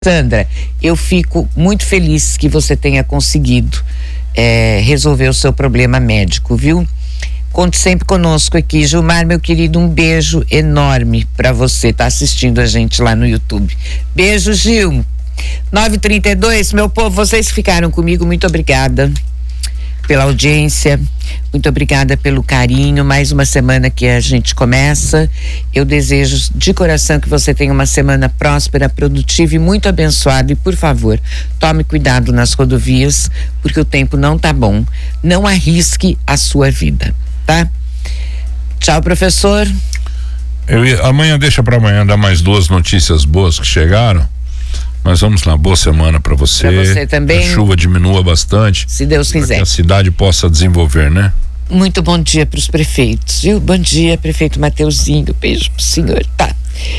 Sandra, eu fico muito feliz que você tenha conseguido resolver o seu problema médico, viu? Conte sempre conosco aqui. Gilmar, meu querido, um beijo enorme pra você, tá assistindo a gente lá no YouTube. Beijo, Gil. 9h32, meu povo, vocês que ficaram comigo, muito obrigada pela audiência, muito obrigada pelo carinho. Mais uma semana que a gente começa. Eu desejo de coração que você tenha uma semana próspera, produtiva e muito abençoada. E por favor, tome cuidado nas rodovias, porque o tempo não tá bom. Não arrisque a sua vida, tá? Tchau, professor. Amanhã, deixa para amanhã dar mais 2 notícias boas que chegaram. Mas vamos lá, boa semana para você. Pra você também. A chuva diminua bastante. Se Deus quiser. Que a cidade possa desenvolver, né? Muito bom dia para os prefeitos, viu? Bom dia, prefeito Mateuzinho. Beijo pro senhor, tá?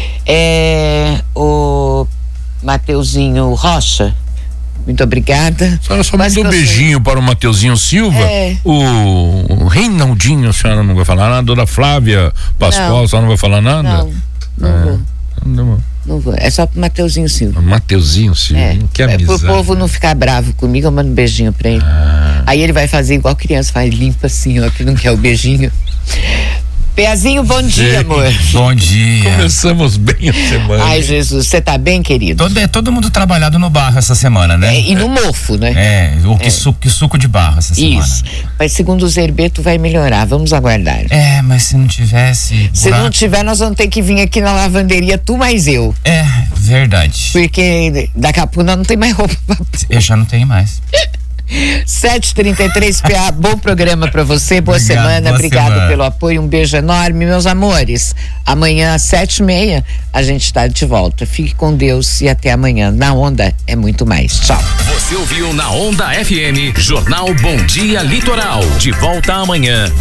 O Mateuzinho Rocha, muito obrigada. A senhora só mandou um beijinho para o Mateuzinho Silva. O Reinaldinho, a senhora não vai falar nada. A dona Flávia Pascoal, a senhora não vai falar nada? Não vou. Não vou, é só pro Mateuzinho Silva. Mateuzinho Silva, que amizade. Pro povo não ficar bravo comigo, eu mando um beijinho pra ele. Aí ele vai fazer igual criança, faz limpa assim, ó, que não quer o beijinho. Peazinho, bom dia, amor. Bom dia. Começamos bem a semana. Ai, Jesus, você tá bem, querido? Todo mundo trabalhado no barro essa semana, né? E no mofo, né? Que suco de barro essa semana. Isso, mas segundo o Zerbeto vai melhorar, vamos aguardar. Mas se não tivesse... Se não tiver, nós vamos ter que vir aqui na lavanderia, tu mais eu. Verdade. Porque daqui a pouco nós não tem mais roupa pra pôr. Eu já não tenho mais. 7h33, PA, bom programa pra você, boa semana, obrigado pelo apoio, um beijo enorme, meus amores. Amanhã às 7h30 a gente tá de volta. Fique com Deus e até amanhã. Na Onda é muito mais. Tchau. Você ouviu na Onda FM, Jornal Bom Dia Litoral. De volta amanhã.